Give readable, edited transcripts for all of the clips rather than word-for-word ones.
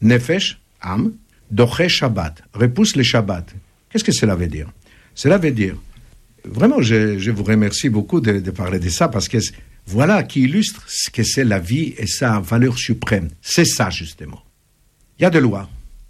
nefesh, âme, doché Shabbat, repousse les Shabbat. Qu'est-ce que cela veut dire? Cela veut dire, vraiment, je vous remercie beaucoup de parler de ça, parce que voilà qui illustre ce que c'est la vie et sa valeur suprême. C'est ça, justement. Il y a des lois,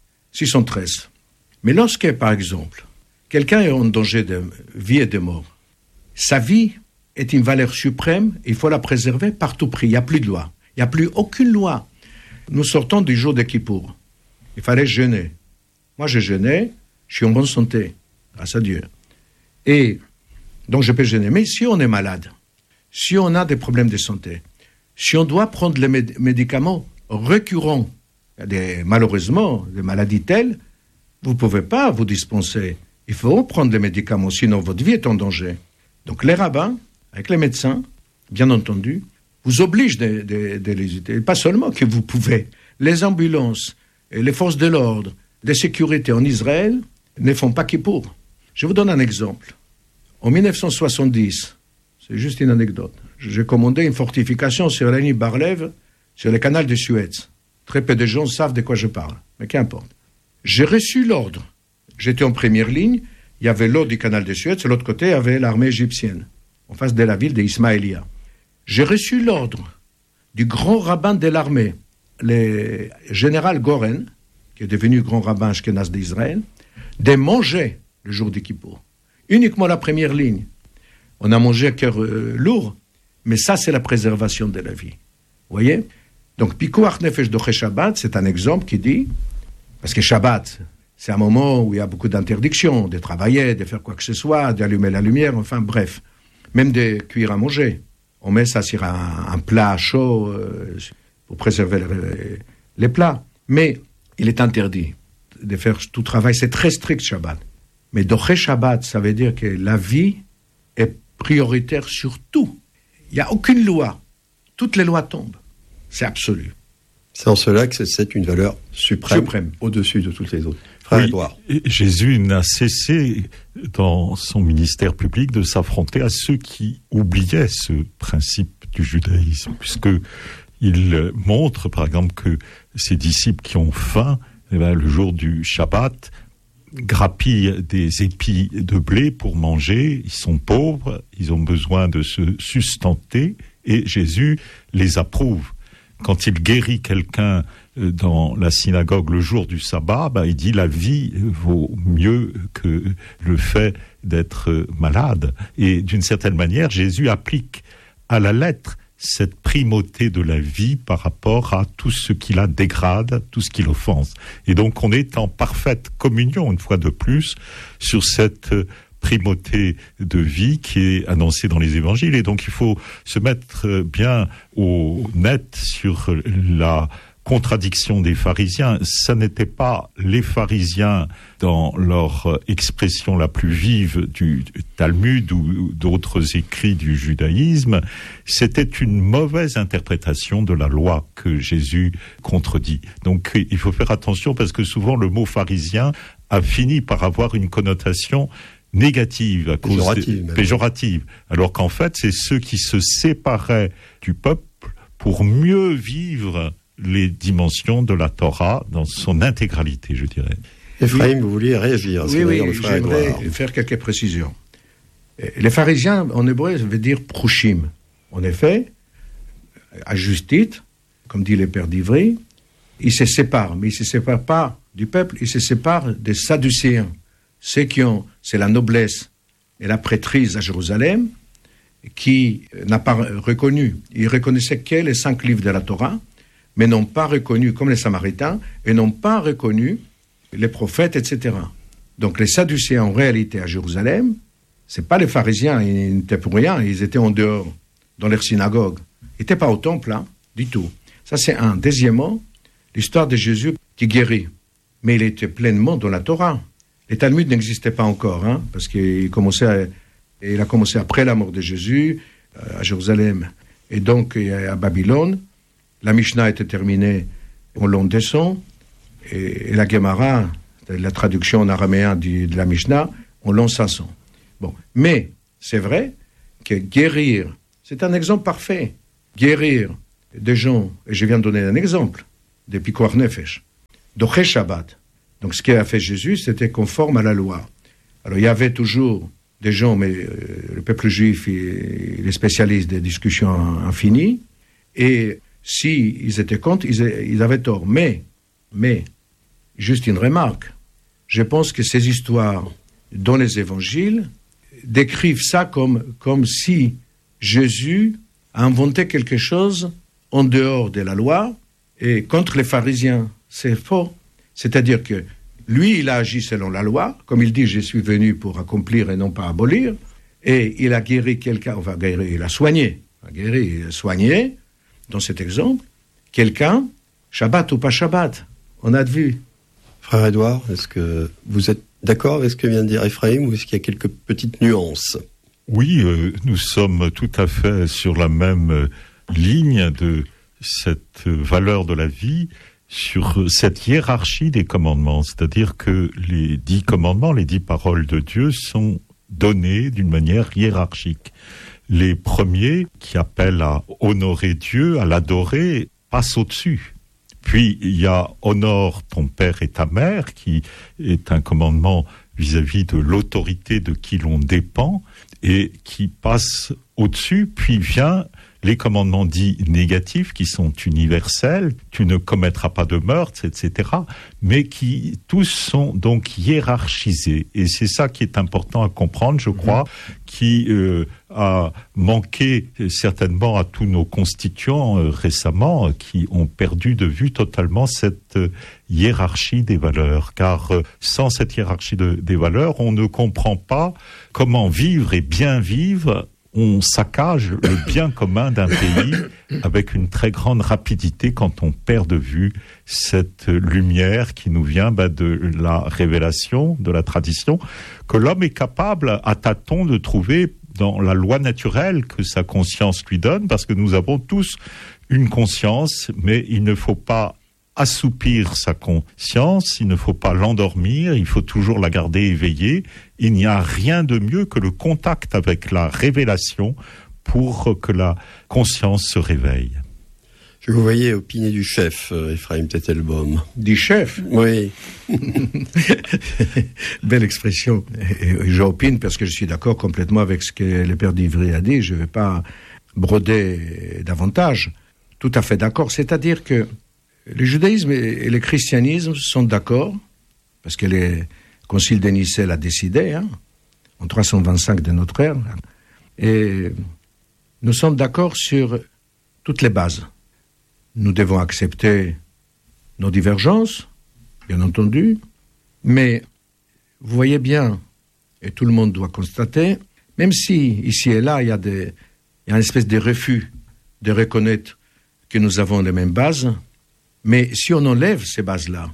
613. Mais lorsque, par exemple, quelqu'un est en danger de vie et de mort, sa vie est une valeur suprême, il faut la préserver par tout prix. Il n'y a plus de loi. Il n'y a plus aucune loi. Nous sortons du jour de Kippour. Il fallait jeûner. Moi, je jeûnais, je suis en bonne santé, grâce à Dieu. Et donc, je peux jeûner. Mais si on est malade, si on a des problèmes de santé, si on doit prendre les médicaments récurrents, malheureusement, des maladies telles, vous ne pouvez pas vous dispenser. Il faut prendre les médicaments, sinon votre vie est en danger. Donc les rabbins, avec les médecins, bien entendu, vous obligent de les utiliser. Pas seulement que vous pouvez. Les ambulances, et les forces de l'ordre, les sécurités en Israël ne font pas Kippour. Je vous donne un exemple. En 1970, c'est juste une anecdote, j'ai commandé une fortification sur la ligne Bar-Lev, sur le canal de Suez. Très peu de gens savent de quoi je parle, mais qu'importe. J'ai reçu l'ordre. J'étais en première ligne, il y avait l'eau du canal de Suez, de l'autre côté, il y avait l'armée égyptienne, en face de la ville d'Ismaïlia. J'ai reçu l'ordre du grand rabbin de l'armée, le général Goren, qui est devenu grand rabbin ashkénaze d'Israël, de manger le jour du Kippour. Uniquement la première ligne. On a mangé à cœur lourd, mais ça, c'est la préservation de la vie. Vous voyez? Donc, Pikuach Nefesh Doché Shabbat, c'est un exemple qui dit, parce que Shabbat, c'est un moment où il y a beaucoup d'interdictions, de travailler, de faire quoi que ce soit, d'allumer la lumière, enfin bref, même de cuire à manger. On met ça sur un plat chaud pour préserver les plats. Mais il est interdit de faire tout travail, c'est très strict Shabbat. Mais Doché Shabbat, ça veut dire que la vie est prioritaire sur tout. Il n'y a aucune loi. Toutes les lois tombent. C'est absolu. C'est en cela que c'est une valeur suprême. Au-dessus de toutes les autres. Frère Édouard. Jésus n'a cessé dans son ministère public de s'affronter à ceux qui oubliaient ce principe du judaïsme, puisqu'il montre par exemple que ses disciples qui ont faim, le jour du Shabbat, grappillent des épis de blé pour manger, ils sont pauvres, ils ont besoin de se sustenter, et Jésus les approuve. Quand il guérit quelqu'un dans la synagogue le jour du sabbat, il dit la vie vaut mieux que le fait d'être malade. Et d'une certaine manière, Jésus applique à la lettre cette primauté de la vie par rapport à tout ce qui la dégrade, tout ce qui l'offense. Et donc on est en parfaite communion, une fois de plus, sur cette primauté de vie qui est annoncée dans les évangiles. Et donc il faut se mettre bien au net sur la contradiction des pharisiens. Ça n'était pas les pharisiens dans leur expression la plus vive du Talmud ou d'autres écrits du judaïsme. C'était une mauvaise interprétation de la loi que Jésus contredit. Donc il faut faire attention parce que souvent le mot pharisien a fini par avoir une connotation négative, à cause péjorative, alors qu'en fait c'est ceux qui se séparaient du peuple pour mieux vivre les dimensions de la Torah dans son intégralité, je dirais. Ephraim, vous vouliez réagir? Oui, j'aimerais faire quelques précisions. Les pharisiens, en hébreu, ça veut dire prushim. En effet, à juste titre, comme dit le père d'Ivry, ils se séparent, mais ils ne se séparent pas du peuple, ils se séparent des Sadducéens. Ceux qui ont, c'est la noblesse et la prêtrise à Jérusalem, qui n'a pas reconnu. Ils reconnaissaient que les 5 livres de la Torah, mais n'ont pas reconnu, comme les Samaritains, et n'ont pas reconnu les prophètes, etc. Donc les Sadducéens, en réalité, à Jérusalem, c'est pas les pharisiens, ils n'étaient pour rien, ils étaient en dehors, dans leur synagogue. Ils n'étaient pas au temple, du tout. Ça, c'est un. Deuxièmement, l'histoire de Jésus qui guérit. Mais il était pleinement dans la Torah. Les Talmuds n'existaient pas encore, parce qu'il a commencé après la mort de Jésus, à Jérusalem, et donc à Babylone. La Mishnah était terminée en l'an 200, et la Gemara, la traduction en araméen de la Mishnah, en l'an 500. Bon, mais c'est vrai que guérir, c'est un exemple parfait. Guérir des gens, et je viens de donner un exemple, des Pikuach Nefesh, Doché Shabbat. Donc ce qu'a fait Jésus, c'était conforme à la loi. Alors il y avait toujours des gens, mais le peuple juif, il est spécialiste des discussions infinies, et si ils étaient contre, ils avaient tort. Mais, juste une remarque, je pense que ces histoires dans les évangiles décrivent ça comme si Jésus a inventé quelque chose en dehors de la loi et contre les pharisiens. C'est faux. C'est-à-dire que lui, il a agi selon la loi. Comme il dit, je suis venu pour accomplir et non pas abolir. Et il a guéri quelqu'un, enfin guéri, il a soigné. Il a soigné, dans cet exemple, quelqu'un, Shabbat ou pas Shabbat. On a vu. Frère Édouard, est-ce que vous êtes d'accord avec ce que vient de dire Ephraim ou est-ce qu'il y a quelques petites nuances ? Oui, nous sommes tout à fait sur la même ligne de cette valeur de la vie, sur cette hiérarchie des commandements. C'est-à-dire que les 10 commandements, les 10 paroles de Dieu sont donnés d'une manière hiérarchique. Les premiers, qui appellent à honorer Dieu, à l'adorer, passent au-dessus. Puis il y a « honore ton père et ta mère » qui est un commandement vis-à-vis de l'autorité de qui l'on dépend et qui passe au-dessus. Puis vient les commandements dits négatifs qui sont universels, tu ne commettras pas de meurtre, etc., mais qui tous sont donc hiérarchisés. Et c'est ça qui est important à comprendre, je crois, qui a manqué certainement à tous nos constituants récemment, qui ont perdu de vue totalement cette hiérarchie des valeurs. Car sans cette hiérarchie des valeurs, on ne comprend pas comment vivre et bien vivre. On saccage le bien commun d'un pays avec une très grande rapidité quand on perd de vue cette lumière qui nous vient de la révélation, de la tradition, que l'homme est capable à tâtons de trouver dans la loi naturelle que sa conscience lui donne, parce que nous avons tous une conscience, mais il ne faut pas assoupir sa conscience, il ne faut pas l'endormir, il faut toujours la garder éveillée. Il n'y a rien de mieux que le contact avec la révélation pour que la conscience se réveille. Je vous voyais opiner du chef, Ephraim Tettelbaum. Du chef ? Oui. Belle expression. Et j'opine parce que je suis d'accord complètement avec ce que le père d'Ivry a dit. Je ne vais pas broder davantage. Tout à fait d'accord. C'est-à-dire que le judaïsme et le christianisme sont d'accord, parce que le concile de Nicée l'a décidé, en 325 de notre ère, et nous sommes d'accord sur toutes les bases. Nous devons accepter nos divergences, bien entendu, mais vous voyez bien, et tout le monde doit constater, même si ici et là, il y a une espèce de refus de reconnaître que nous avons les mêmes bases, mais si on enlève ces bases-là,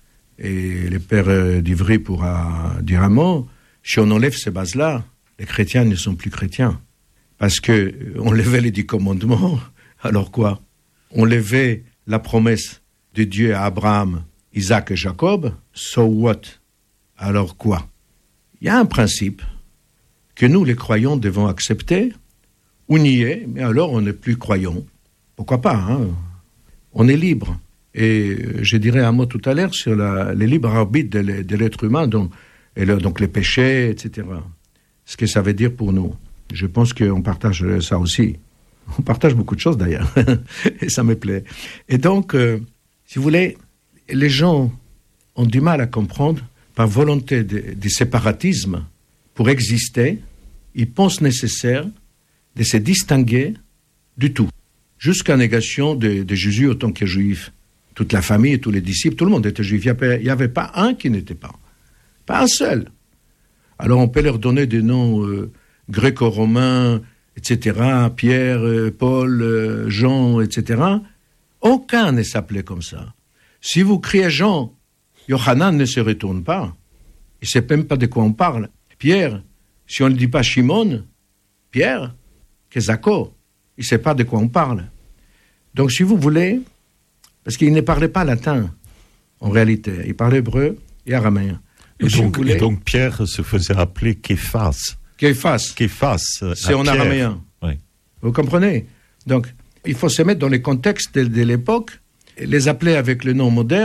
et le père d'Ivry pourra dire un mot, si on enlève ces bases-là, les chrétiens ne sont plus chrétiens. Parce que on levait les 10 commandements, alors quoi ? On levait la promesse de Dieu à Abraham, Isaac et Jacob, so what ? Alors quoi ? Il y a un principe que nous, les croyants, devons accepter ou nier, mais alors on n'est plus croyants. Pourquoi pas, On est libre. Et je dirais un mot tout à l'heure sur le libre arbitre de l'être humain, donc les péchés, etc. Ce que ça veut dire pour nous. Je pense qu'on partage ça aussi. On partage beaucoup de choses d'ailleurs, et ça me plaît. Et donc, si vous voulez, les gens ont du mal à comprendre, par volonté du séparatisme, pour exister, ils pensent nécessaire de se distinguer du tout, jusqu'à négation de Jésus autant que juif. Toute la famille, tous les disciples, tout le monde était juif. Il n'y avait pas un qui n'était pas. Pas un seul. Alors on peut leur donner des noms gréco-romains, etc., Pierre, Paul, Jean, etc. Aucun ne s'appelait comme ça. Si vous criez Jean, Yohanan ne se retourne pas. Il ne sait même pas de quoi on parle. Pierre, si on ne dit pas Shimon, Pierre, Kezako, il ne sait pas de quoi on parle. Donc si vous voulez, parce qu'il ne parlait pas latin, en réalité. Il parlait hébreu et araméen. Et donc Pierre se faisait appeler Képhas. Képhas, c'est en araméen. Oui. Vous comprenez ? Donc, il faut se mettre dans les contextes de l'époque, les appeler avec le nom moderne,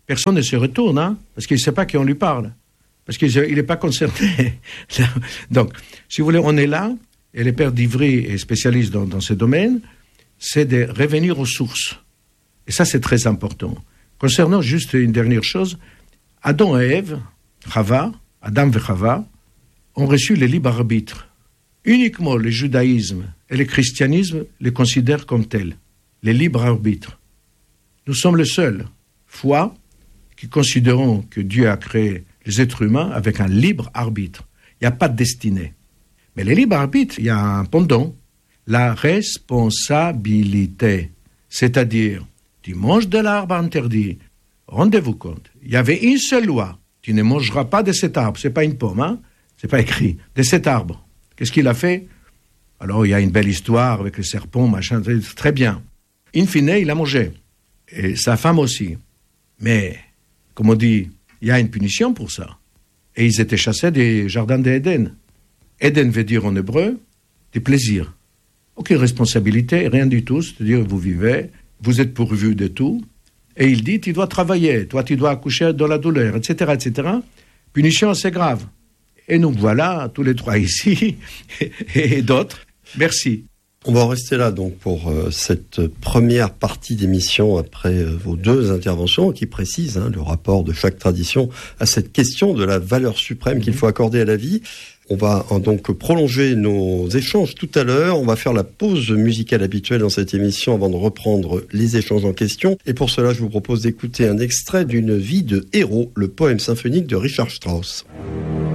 personne ne se retourne, hein, parce qu'il ne sait pas qui on lui parle, parce qu'il n'est pas concerné. Donc, si vous voulez, on est là, et les pères d'Ivry et spécialistes dans ce domaine, c'est de revenir aux sources. Et ça, c'est très important. Concernant juste une dernière chose, Adam et Ève, Adam et Chava, ont reçu le libre arbitre. Uniquement le judaïsme et le christianisme les considèrent comme tels, les libres arbitres. Nous sommes les seuls, foi, qui considérons que Dieu a créé les êtres humains avec un libre arbitre. Il n'y a pas de destinée. Mais les libres arbitres, il y a un pendant, la responsabilité. C'est-à-dire, tu manges de l'arbre interdit. Rendez-vous compte, il y avait une seule loi. Tu ne mangeras pas de cet arbre. C'est pas une pomme, hein? C'est pas écrit. De cet arbre. Qu'est-ce qu'il a fait? Alors, il y a une belle histoire avec le serpent, machin, très bien. In fine, il a mangé. Et sa femme aussi. Mais, comme on dit, il y a une punition pour ça. Et ils étaient chassés des jardins d'Éden. Éden veut dire en hébreu des plaisirs. Aucune responsabilité, rien du tout. C'est-à-dire, vous vivez, vous êtes pourvu de tout. Et il dit, tu dois travailler, toi tu dois accoucher dans la douleur, etc., etc. Punition assez grave. Et nous voilà, tous les trois ici, et d'autres. Merci. On va en rester là donc pour cette première partie d'émission après vos deux interventions qui précisent le rapport de chaque tradition à cette question de la valeur suprême qu'il faut accorder à la vie. On va donc prolonger nos échanges tout à l'heure. On va faire la pause musicale habituelle dans cette émission avant de reprendre les échanges en question. Et pour cela, je vous propose d'écouter un extrait d'une vie de héros, le poème symphonique de Richard Strauss.